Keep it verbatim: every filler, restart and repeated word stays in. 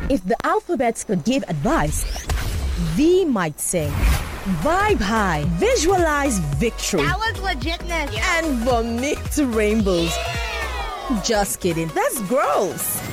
If the alphabets could give advice, V might say, vibe high, visualize victory. That was legitness. And vomit rainbows. Just kidding, that's gross.